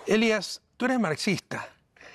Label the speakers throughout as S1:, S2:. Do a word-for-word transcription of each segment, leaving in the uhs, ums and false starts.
S1: Elías, tú eres marxista,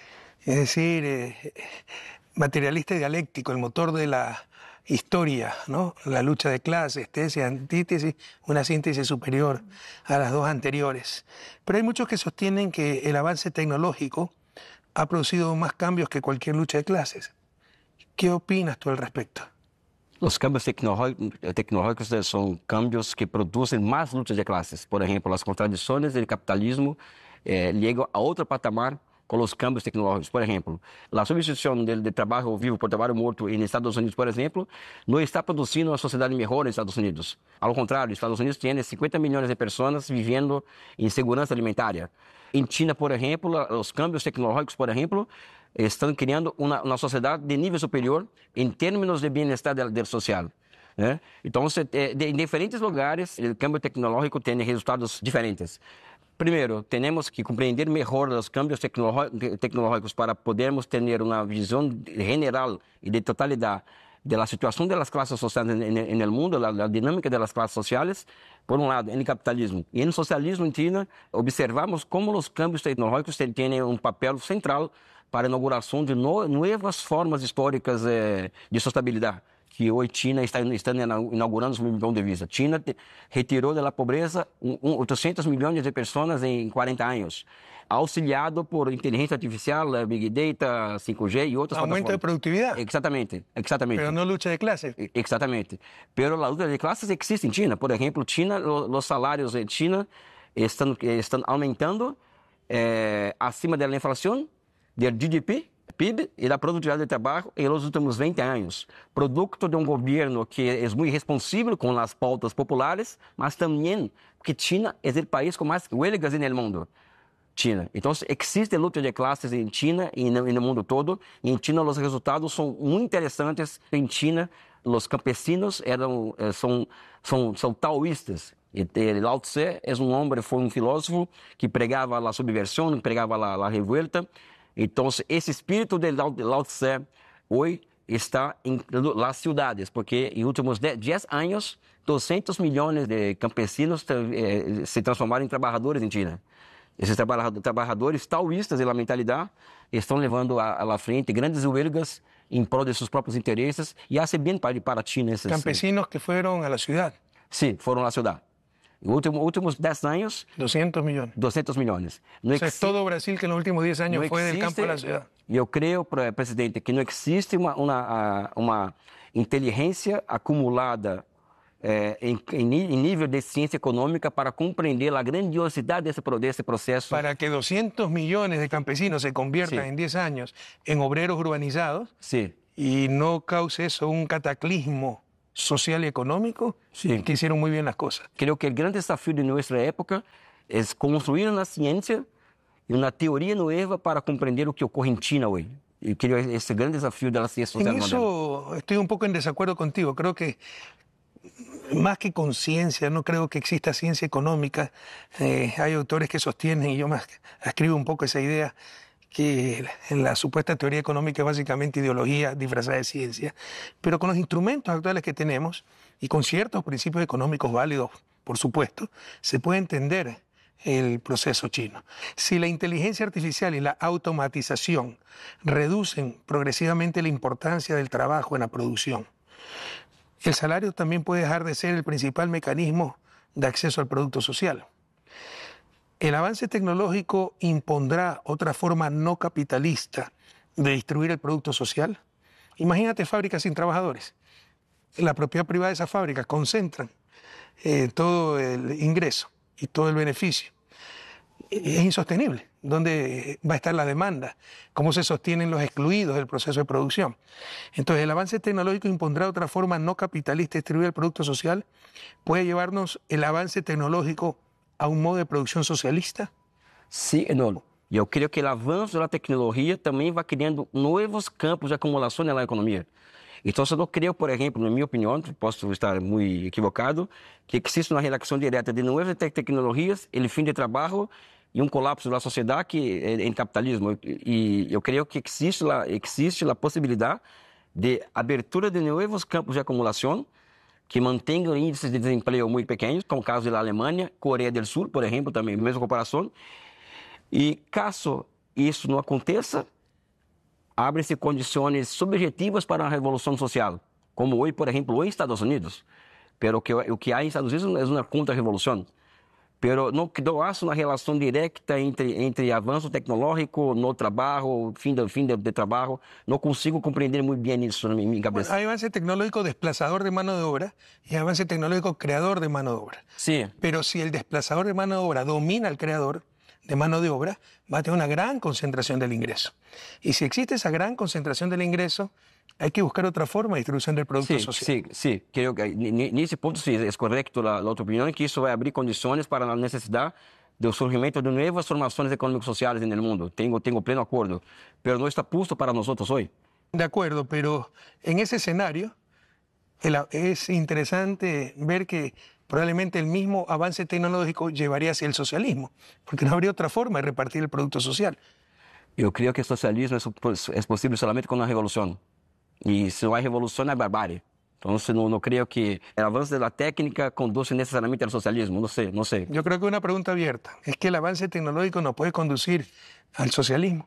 S1: es decir, eh, materialista y dialéctico, el motor de la historia, ¿no? La lucha de clases, tesis, antítesis, una síntesis superior a las dos anteriores. Pero hay muchos que sostienen que el avance tecnológico ha producido más cambios que cualquier lucha de clases. ¿Qué opinas tú al respecto?
S2: Os cambios tecnológicos são cambios que produzem mais lutas de classes. Por exemplo, as contradições do capitalismo eh, chegam a outro patamar com os cambios tecnológicos. Por exemplo, a substituição do, do trabalho vivo por trabalho morto nos Estados Unidos, por exemplo, não está produzindo uma sociedade melhor nos Estados Unidos. Ao contrário, os Estados Unidos têm cinquenta milhões de pessoas vivendo em segurança alimentar. Em China, por exemplo, os cambios tecnológicos, por exemplo, estão criando uma, uma sociedade de nível superior em termos de bem-estar social. Né? Então, de, em diferentes lugares, o câmbio tecnológico tem resultados diferentes. Primeiro, temos que compreender melhor os câmbios tecnológicos para podermos ter uma visão geral e de totalidade da situação das classes sociais no mundo, a dinâmica das classes sociais, por um lado, no capitalismo. E no socialismo em China, observamos como os câmbios tecnológicos têm um papel central para a inauguração de no, novas formas históricas eh, de sustentabilidade, que hoje China está, está inaugurando do meu ponto de vista. China te, retirou da pobreza um, um, oitocentos milhões de pessoas em quarenta anos, auxiliado por inteligência artificial, Big Data, cinco G e outras
S1: Aumento de produtividade.
S2: Exatamente, exatamente.
S1: Pero não luta de classes.
S2: Exatamente. Pero a luta de classes existe em China. Por exemplo, China, os salários em China estão, estão aumentando eh, acima da inflação, do G D P, P I B e da produtividade de trabalho nos últimos vinte anos. Producto de um governo que é muito responsível com as pautas populares, mas também que China é o país com mais huelgas no mundo. China. Então, existe luta de classes em China e no, e no mundo todo. E em China, os resultados são muito interessantes. Em China, os campesinos eram, são, são, são taoístas. E Lao Tse é um homem, foi um filósofo que pregava a subversão, pregava a revolta. Então, esse espírito de Lao Tse hoje está em las cidades, porque em últimos dez anos, duzentos milhões de campesinos eh, se transformaram em trabalhadores em China. Esses trabalhadores taoístas e a mentalidade estão levando à frente grandes huelgas em prol de seus próprios interesses e hace bem para, para a China. Esses,
S1: Campesinos que foram à cidade.
S2: Sim, foram à cidade. Nos últimos, últimos dez anos...
S1: duzentos milhões.
S2: duzentos milhões. No
S1: o sea, existe, todo Brasil que en los últimos diez años fue del campo a la ciudad.
S2: Eu creio, presidente, que não existe uma, uma, uma inteligência acumulada eh, em, em nível de ciência econômica para compreender a grandiosidade desse, desse processo.
S1: Para que doscientos millones de campesinos se conviertan sí. en diez años en obreros urbanizados
S2: sí.
S1: y no cause eso un cataclismo social y económico, sí. que hicieron muy bien las cosas.
S2: Creo que el gran desafío de nuestra época es construir una ciencia y una teoría nueva para comprender lo que ocurre en China hoy. Y creo que ese gran desafío de la ciencia social.
S1: En eso moderna. Estoy un poco en desacuerdo contigo. Creo que más que conciencia, no creo que exista ciencia económica. Eh, hay autores que sostienen, y yo más escribo un poco esa idea, que en la supuesta teoría económica es básicamente ideología disfrazada de ciencia, pero con los instrumentos actuales que tenemos y con ciertos principios económicos válidos, por supuesto, se puede entender el proceso chino. Si la inteligencia artificial y la automatización reducen progresivamente la importancia del trabajo en la producción, el salario también puede dejar de ser el principal mecanismo de acceso al producto social. El avance tecnológico impondrá otra forma no capitalista de distribuir el producto social. Imagínate fábricas sin trabajadores. La propiedad privada de esas fábricas concentran eh, todo el ingreso y todo el beneficio. Es insostenible. ¿Dónde va a estar la demanda? ¿Cómo se sostienen los excluidos del proceso de producción? Entonces, el avance tecnológico impondrá otra forma no capitalista de distribuir el producto social. Puede llevarnos el avance tecnológico a um modo de produção socialista?
S2: Sim e não. Eu creio que o avanço da tecnologia também vai criando novos campos de acumulação na economia. Então, eu não creio, por exemplo, na minha opinião, posso estar muito equivocado, que existe uma relação direta de novas tecnologias, o fim de trabalho e um colapso da sociedade que é em capitalismo. E eu creio que existe a, existe a possibilidade de abertura de novos campos de acumulação que mantenham índices de desemprego muito pequenos, como o caso da Alemanha, Coreia do Sul, por exemplo, também, mesma comparação, E caso isso não aconteça, abrem-se condições subjetivas para uma revolução social, como hoje, por exemplo, em Estados Unidos. Pero que, o que há em Estados Unidos é uma contra-revolução. Pero não, não há uma relação direta entre, entre avanço tecnológico no trabalho, fim de, fim de, de trabalho. Não consigo compreender muito bem isso na minha cabeça.
S1: Bueno, hay avance tecnológico desplazador de mano de obra y avance tecnológico creador de mano de obra.
S2: Sí.
S1: Pero si el desplazador de mano de obra domina al creador de mano de obra, va a tener una gran concentración del ingreso. Y si existe esa gran concentración del ingreso, hay que buscar otra forma de distribución del producto
S2: Sí,
S1: social.
S2: sí, sí. Creo que nesse ponto sí, es correcto la, la otra opinión, que eso va a abrir condiciones para la necesidad del surgimiento de nuevas formaciones económico-sociales en el mundo. Tengo, tengo pleno acuerdo. Pero no está puesto para nosotros hoy.
S1: De acuerdo, pero en ese escenario el- es interesante ver que probablemente el mismo avance tecnológico llevaría hacia el socialismo, porque no habría otra forma de repartir el producto social.
S2: Eu creio que o socialismo é, é possível somente com uma revolução. E se não há revolução, é barbárie. Então, não, não creio que o avanço da técnica conduza necessariamente ao socialismo. Não sei, não sei.
S1: Yo creo que una pregunta abierta es que el avance tecnológico nos puede conducir al socialismo.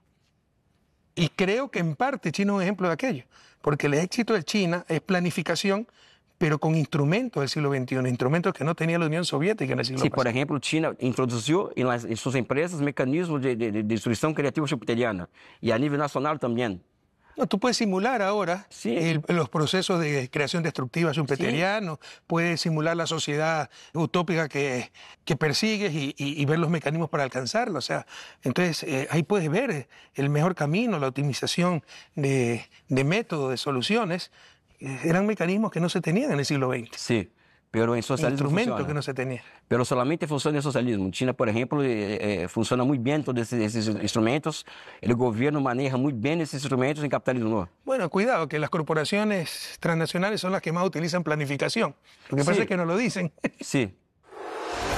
S1: Y creo que en parte China es un ejemplo de aquello, porque el éxito de China es planificación, pero con instrumentos del siglo veintiuno, instrumentos que no tenía la Unión Soviética en el siglo
S2: Se, por
S1: pasado.
S2: exemplo, China introduziu em, las, em suas empresas mecanismos de, de, de destruição criativa jupiteriana. E a nível nacional também.
S1: No, tú puedes simular ahora
S2: Sí.
S1: el- los procesos de creación destructiva schumpeterianos, puedes simular la sociedad utópica que, que persigues y, y- y ver los mecanismos para alcanzarla. O sea, entonces eh, ahí puedes ver eh, el mejor camino, la optimización de, de métodos, de soluciones. Eh, Eran mecanismos que no se tenían en el siglo veinte,
S2: Sim. Pero em socialismo
S1: instrumentos
S2: funciona.
S1: que no se tenían.
S2: Pero solamente funciona em socialismo. China, por exemplo, eh, eh, funciona muito bem todos esses, esses instrumentos. O governo maneja muito bem esses instrumentos em capitalismo no.
S1: Bueno, cuidado, que las corporaciones transnacionales son las que más utilizan planificación. Lo que pasa
S2: Sí.
S1: es que no lo dicen.
S2: Sim.